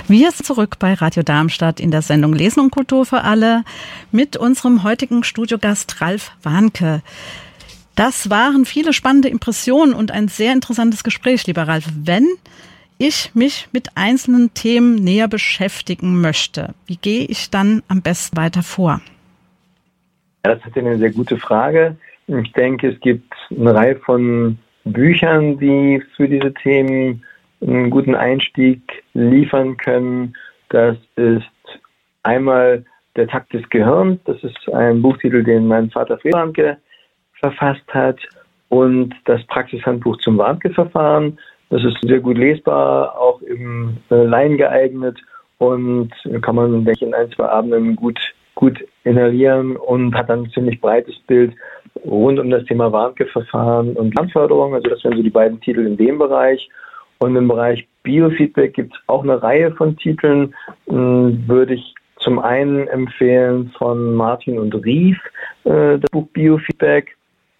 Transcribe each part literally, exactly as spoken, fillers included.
Wir sind zurück bei Radio Darmstadt in der Sendung Lesen und Kultur für alle mit unserem heutigen Studiogast Ralf Warnke. Das waren viele spannende Impressionen und ein sehr interessantes Gespräch, lieber Ralf. Wenn ich mich mit einzelnen Themen näher beschäftigen möchte, wie gehe ich dann am besten weiter vor? Ja, das ist eine sehr gute Frage. Ich denke, es gibt eine Reihe von Büchern, die für diese Themen einen guten Einstieg liefern können. Das ist einmal Der Takt des Gehirns. Das ist ein Buchtitel, den mein Vater Fred Warnke verfasst hat. Und das Praxishandbuch zum Warnke-Verfahren. Das ist sehr gut lesbar, auch im äh, Laien geeignet und kann man, denke ich, in ein, zwei Abenden gut, gut inhalieren und hat dann ein ziemlich breites Bild rund um das Thema Warnke-Verfahren und Lernförderung. Also das wären so die beiden Titel in dem Bereich. Und im Bereich Biofeedback gibt es auch eine Reihe von Titeln. Hm, würde ich zum einen empfehlen von Martin und Rief, äh, das Buch Biofeedback,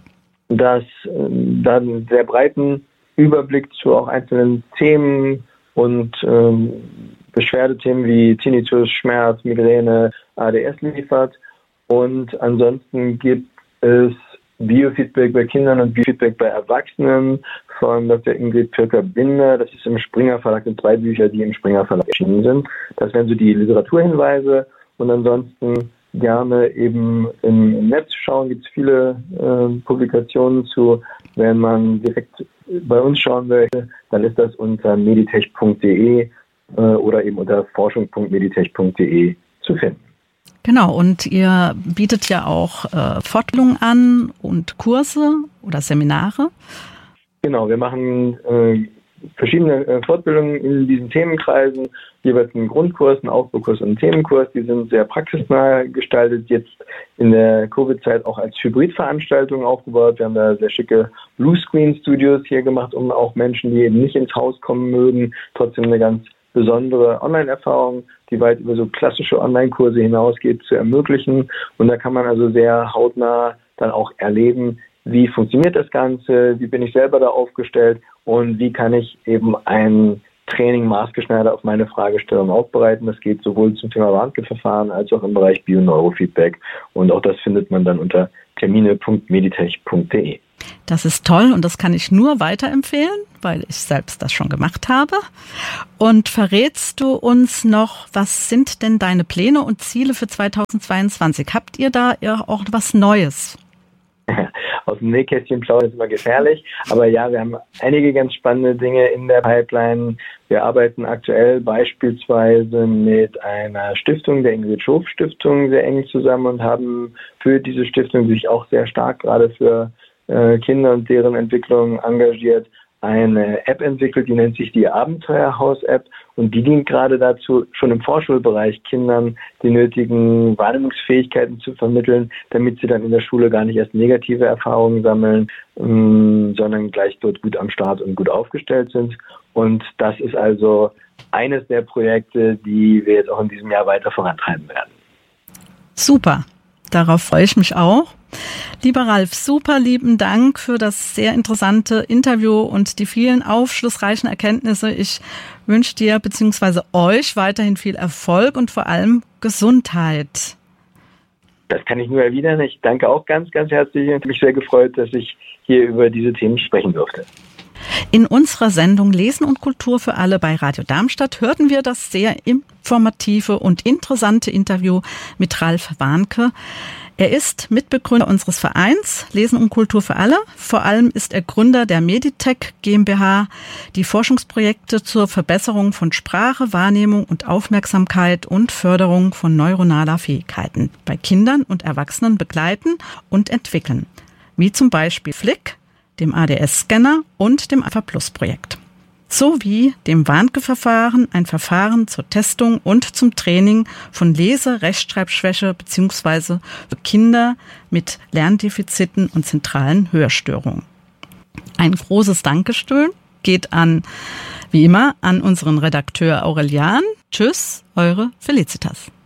das äh, dann einen sehr breiten Überblick zu auch einzelnen Themen und ähm, Beschwerdethemen wie Tinnitus, Schmerz, Migräne, A D S liefert. Und ansonsten gibt es Biofeedback bei Kindern und Biofeedback bei Erwachsenen von Doktor Ingrid Pirker-Binder. Das ist im Springer Verlag, sind zwei Bücher, die im Springer Verlag erschienen sind. Das wären so die Literaturhinweise. Und ansonsten gerne eben im Netz schauen. Gibt es viele äh, Publikationen zu. Wenn man direkt bei uns schauen möchte, dann ist das unter meditech punkt de äh, oder eben unter forschung punkt meditech punkt de zu finden. Genau, und ihr bietet ja auch äh, Fortbildungen an und Kurse oder Seminare. Genau, wir machen äh, verschiedene äh, Fortbildungen in diesen Themenkreisen, jeweils einen Grundkurs, einen Aufbaukurs und einen Themenkurs. Die sind sehr praxisnah gestaltet, jetzt in der Covid-Zeit auch als Hybridveranstaltung aufgebaut. Wir haben da sehr schicke Bluescreen-Studios hier gemacht, um auch Menschen, die eben nicht ins Haus kommen mögen, trotzdem eine ganz besondere Online-Erfahrung, die weit über so klassische Online-Kurse hinausgeht, zu ermöglichen. Und da kann man also sehr hautnah dann auch erleben, wie funktioniert das Ganze, wie bin ich selber da aufgestellt und wie kann ich eben ein Training maßgeschneidert auf meine Fragestellung aufbereiten. Das geht sowohl zum Thema Warnke-Verfahren als auch im Bereich Bio-Neurofeedback. Und auch das findet man dann unter termine punkt meditech punkt de. Das ist toll und das kann ich nur weiterempfehlen, weil ich selbst das schon gemacht habe. Und verrätst du uns noch, was sind denn deine Pläne und Ziele für zweitausendzweiundzwanzig? Habt ihr da auch was Neues? Aus dem Nähkästchen plaudern ist immer gefährlich. Aber ja, wir haben einige ganz spannende Dinge in der Pipeline. Wir arbeiten aktuell beispielsweise mit einer Stiftung, der Ingrid Schof Stiftung, sehr eng zusammen und haben für diese Stiftung, die sich auch sehr stark gerade für äh, Kinder und deren Entwicklung engagiert, eine App entwickelt, die nennt sich die Abenteuerhaus-App und die dient gerade dazu, schon im Vorschulbereich Kindern die nötigen Wahrnehmungsfähigkeiten zu vermitteln, damit sie dann in der Schule gar nicht erst negative Erfahrungen sammeln, ähm, sondern gleich dort gut am Start und gut aufgestellt sind. Und das ist also eines der Projekte, die wir jetzt auch in diesem Jahr weiter vorantreiben werden. Super, darauf freue ich mich auch. Lieber Ralf, super lieben Dank für das sehr interessante Interview und die vielen aufschlussreichen Erkenntnisse. Ich wünsche dir bzw. euch weiterhin viel Erfolg und vor allem Gesundheit. Das kann ich nur erwidern. Ich danke auch ganz, ganz herzlich und habe mich sehr gefreut, dass ich hier über diese Themen sprechen durfte. In unserer Sendung Lesen und Kultur für alle bei Radio Darmstadt hörten wir das sehr informative und interessante Interview mit Ralf Warnke. Er ist Mitbegründer unseres Vereins Lesen und Kultur für alle. Vor allem ist er Gründer der Meditech GmbH, die Forschungsprojekte zur Verbesserung von Sprache, Wahrnehmung und Aufmerksamkeit und Förderung von neuronaler Fähigkeiten bei Kindern und Erwachsenen begleiten und entwickeln, wie zum Beispiel Flick, dem A D S-Scanner und dem Alpha Plus Projekt. Sowie dem Warnke-Verfahren, ein Verfahren zur Testung und zum Training von Lese-, Rechtschreibschwäche bzw. für Kinder mit Lerndefiziten und zentralen Hörstörungen. Ein großes Dankeschön geht an, wie immer, an unseren Redakteur Aurelian. Tschüss, eure Felicitas.